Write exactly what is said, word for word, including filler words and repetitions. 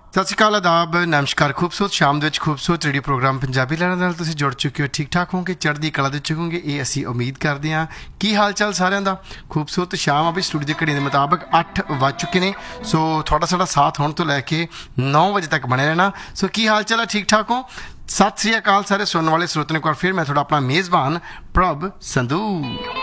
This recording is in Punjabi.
ਸਤਿ ਸ਼੍ਰੀ ਅਕਾਲ, ਆਦਾਬ, ਨਮਸਕਾਰ। ਖੂਬਸੂਰਤ ਸ਼ਾਮ ਦੇ ਵਿੱਚ ਖੂਬਸੂਰਤ ਰੇਡੀਓ ਪ੍ਰੋਗਰਾਮ ਪੰਜਾਬੀ ਲਹਿਰਾਂ ਨਾਲ ਤੁਸੀਂ ਜੁੜ ਚੁੱਕੇ ਹੋ। ਠੀਕ ਠਾਕ ਹੋਗੇ, ਚੜ੍ਹਦੀ ਕਲਾ ਦੇ ਚੁੱਕੋਗੇ, ਇਹ ਅਸੀਂ ਉਮੀਦ ਕਰਦੇ ਹਾਂ। ਕੀ ਹਾਲ ਚਾਲ ਸਾਰਿਆਂ ਦਾ? ਖੂਬਸੂਰਤ ਸ਼ਾਮ ਆ ਵੀ ਸਟੂਡੀਓ ਦੀ ਘੜੀ ਦੇ ਮੁਤਾਬਕ ਅੱਠ ਵੱਜ ਚੁੱਕੇ ਨੇ। ਸੋ ਤੁਹਾਡਾ ਸਾਡਾ ਸਾਥ ਹੁਣ ਤੋਂ ਲੈ ਕੇ ਨੌ ਵਜੇ ਤੱਕ ਬਣੇ ਰਹਿਣਾ। ਸੋ ਕੀ ਹਾਲ ਚਾਲ ਹੈ? ਠੀਕ ਠਾਕ ਹੋ? ਸਤਿ ਸ਼੍ਰੀ ਅਕਾਲ ਸਾਰੇ ਸੁਣਨ ਵਾਲੇ ਸਰੋਤਿਆਂ ਨੂੰ। ਇੱਕ ਵਾਰ ਫਿਰ ਮੈਂ ਤੁਹਾਡਾ ਆਪਣਾ ਮੇਜ਼ਬਾਨ ਪ੍ਰਭ ਸੰਧੂ।